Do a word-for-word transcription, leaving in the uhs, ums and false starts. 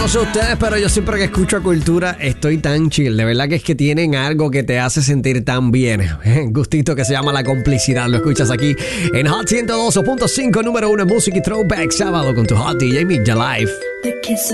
no sé ustedes, pero yo siempre que escucho a Cultura estoy tan chill. De verdad que es que tienen algo que te hace sentir tan bien. Gustito que se llama La Complicidad. Lo escuchas aquí en Hot ciento dos punto cinco, número uno en música y throwback. Sábado con tu Hot D J Mick Live.